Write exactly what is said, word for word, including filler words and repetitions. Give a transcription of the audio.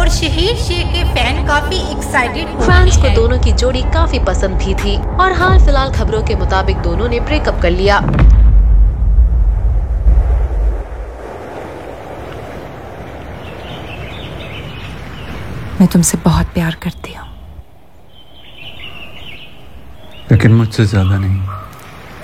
और शहीद शेख के फैन काफी एक्साइटेड हो फैंस को हैं। दोनों की जोड़ी काफी पसंद भी थी और हाल फिलहाल खबरों के मुताबिक दोनों ने ब्रेकअप कर लिया। मैं तुमसे बहुत प्यार करती हूँ, लेकिन मुझसे ज्यादा नहीं।